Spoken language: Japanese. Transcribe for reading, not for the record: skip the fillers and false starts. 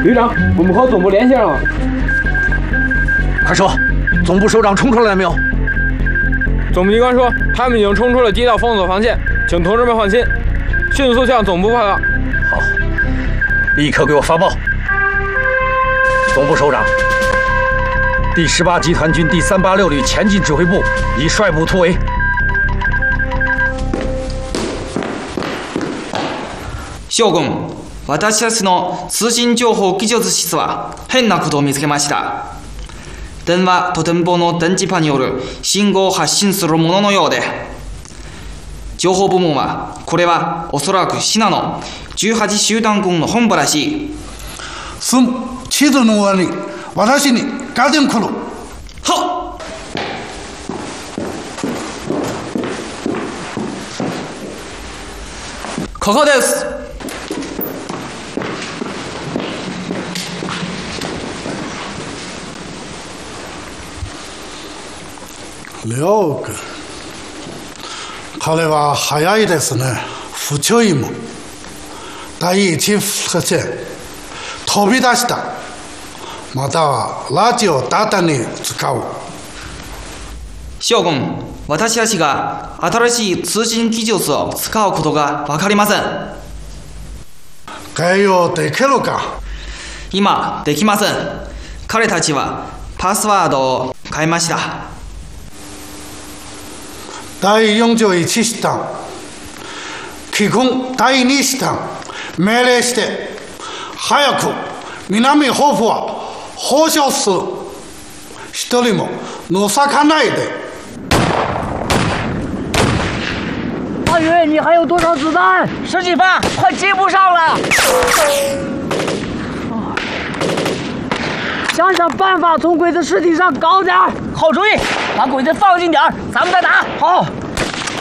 旅长，我们和总部联系上了。 快说，总部首长冲出来了没有？ 总部机关说，他们已经冲出了第一道封锁防线，请同志们放心，迅速向总部报告。 好，立刻给我发报。总部首长，第18集团军第386旅前进指挥部已率部突围。 将軍、私たちの通信情報技術室は変なことを見つけました。電話と電報の電磁波による信号を発信するもののようで、情報部門はこれはおそらくシナの18集団軍の本部らしい。 地図の上に私にガーデン来る。 はっ。ここです。 了解。彼は早いですね。不注意も。第一伏線飛び出した。またはラジオダタに使う。 将軍、私たちが新しい通信技術を使うことが分かりません。 対応できるか？ 今できません。彼たちはパスワードを変えました。 第41師団基本第2師団命令して早く南ホフは放射する。一人も覗かないで。 大宇，你还有多少子弹？10几发，快接不上了。想想办法从鬼子尸体上搞点儿。好主意，把鬼子放近点儿，咱们再打。好。